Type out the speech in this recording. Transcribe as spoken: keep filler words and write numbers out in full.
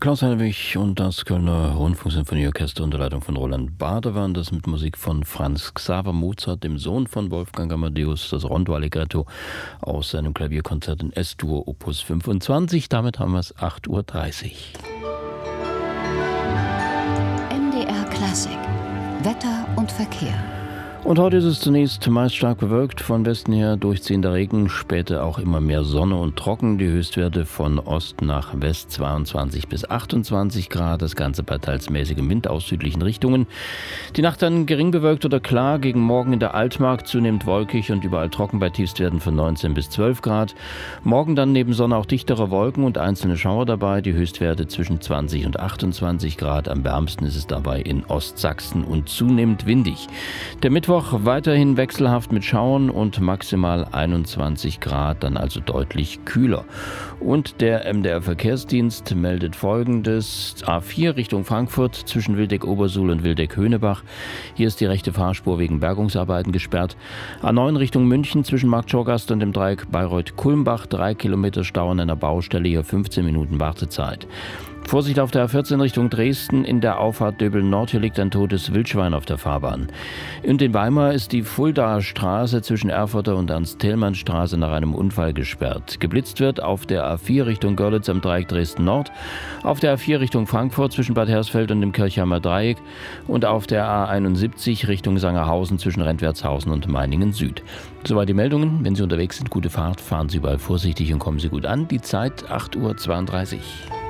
Klaus Hellwig und das Kölner Rundfunksinfonieorchester unter Leitung von Roland Bader waren das mit Musik von Franz Xaver Mozart, dem Sohn von Wolfgang Amadeus, das Rondo Allegretto aus seinem Klavierkonzert in S-Dur Opus fünfundzwanzig. Damit haben wir es acht Uhr dreißig. M D R Klassik. Wetter und Verkehr. Und heute ist es zunächst meist stark bewölkt, von Westen her durchziehender Regen, später auch immer mehr Sonne und trocken. Die Höchstwerte von Ost nach West zweiundzwanzig bis achtundzwanzig Grad, das Ganze bei teils mäßigem Wind aus südlichen Richtungen. Die Nacht dann gering bewölkt oder klar, gegen Morgen in der Altmark zunehmend wolkig und überall trocken bei Tiefstwerten von neunzehn bis zwölf Grad. Morgen dann neben Sonne auch dichtere Wolken und einzelne Schauer dabei, die Höchstwerte zwischen zwanzig und achtundzwanzig Grad. Am wärmsten ist es dabei in Ostsachsen und zunehmend windig. Der Mittwoch weiterhin wechselhaft mit Schauern und maximal einundzwanzig Grad, dann also deutlich kühler. Und der M D R Verkehrsdienst meldet Folgendes: A vier Richtung Frankfurt zwischen Wildeck-Obersuhl und Wildeck-Höhnebach. Hier ist die rechte Fahrspur wegen Bergungsarbeiten gesperrt. A neun Richtung München zwischen Marktschorgast und dem Dreieck Bayreuth-Kulmbach. Drei Kilometer Stau an einer Baustelle, hier fünfzehn Minuten Wartezeit. Vorsicht auf der A vierzehn Richtung Dresden, in der Auffahrt Döbeln-Nord, hier liegt ein totes Wildschwein auf der Fahrbahn. Und in Weimar ist die Fuldaer Straße zwischen Erfurter und Ernst-Thälmann-Straße nach einem Unfall gesperrt. Geblitzt wird auf der A vier Richtung Görlitz am Dreieck Dresden-Nord, auf der A vier Richtung Frankfurt zwischen Bad Hersfeld und dem Kirchheimer Dreieck und auf der A einundsiebzig Richtung Sangerhausen zwischen Rentwertshausen und Meiningen-Süd. Soweit die Meldungen. Wenn Sie unterwegs sind, gute Fahrt, fahren Sie überall vorsichtig und kommen Sie gut an. Die Zeit acht Uhr zweiunddreißig.